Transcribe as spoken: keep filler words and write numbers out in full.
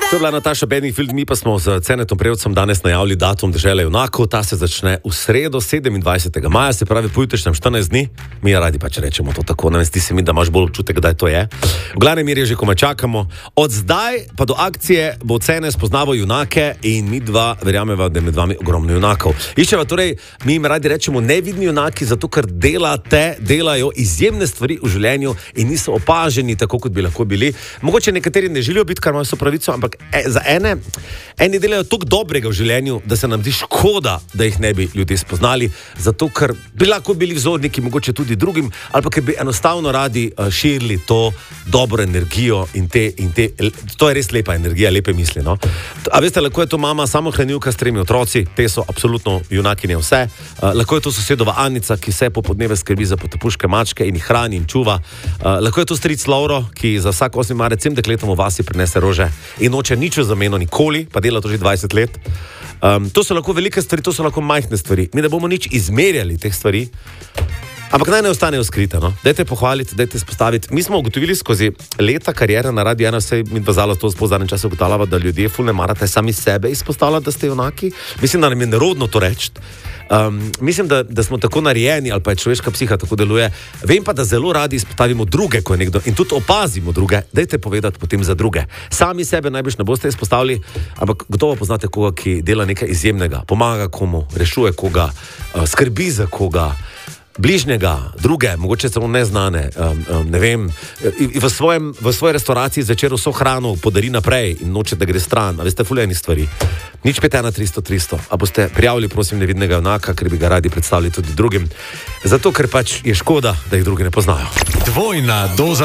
To je bila Nataša Bedingfield, mi pa smo z Cenetom Prevcem danes najavili datum Dežele junakov. Ta se začne v sredo sedemindvajsetega maja, se pravi pojutrišnjem štirinajst dni. Mi radi pač rečemo to tako, ne vem, zdi se mi, da imaš bolj občutek, kdaj to je. V glavnem mir je že, komaj čakamo. Od zdaj pa do akcije bo Cene spoznaval junake in mi dva verjameva, da je med vami ogromno junakov. Iščeva torej, mi jim radi rečemo nevidni junaki, zato ker delate, delajo izjemne stvari v življenju in niso opaženi tako, kot bi lahko bili. Mogoče nekateri ne želijo biti, kar imajo so pravico, ampak E, za ene, eni delajo toliko dobrega v življenju, da se nam zdi škoda, da jih ne bi ljudje spoznali, zato ker bi lahko bili vzorniki, mogoče tudi drugim, ali pa ker bi enostavno radi uh, širili to dobro energijo in te, in te, to je res lepa energija, lepe misli, no. A veste, lahko je to mama samohranilka s tremi otroci, te so absolutno junakinje vse, uh, lahko je to sosedova Anica, ki se popodneve skrbi za potepuške mačke in jih hrani in čuva, uh, lahko je to stric Lauro, ki za vsak osmi marec vsem dekletom v vasi prinese rože in noče nič v zameno nikoli, pa dela to že dvajset let. Um, to so lahko velike stvari, to so lahko majhne stvari. Mi ne bomo nič izmerjali teh stvari, ampak naj ne ostanejo skrite, no. Dajte pohvaliti, dajte spostaviti. Mi smo ugotovili skozi leta karijere na Radiu ena, vse mi dva zala to v zadnjem času ugotavljava, da ljudje ful ne marate sami sebe izpostavljati, da ste junaki. Mislim, da nam je nerodno to reči. Um, mislim, da, da smo tako narejeni, ali pa je človeška psiha tako deluje. Vem pa, da zelo radi izpostavimo druge, ko je nekdo, in tudi opazimo druge. Dajte povedati potem za druge. Sami sebe najbrž ne boste izpostavili, ampak gotovo poznate koga, ki dela nekaj izjemnega, pomaga komu, rešuje koga, uh, skrbi za koga, bližnjega, druge, mogoče samo neznane, um, um, ne vem, v, svojem, v svoji restauraciji zvečer vso hrano podari naprej in noče, da gre stran, a veste, fuljeni stvari. Nič pet ena tristo tristo, a boste prijavili, prosim, nevidnega junaka, ker bi ga radi predstavili tudi drugim, zato ker pač je škoda, da jih drugi ne poznajo. Dvojna doza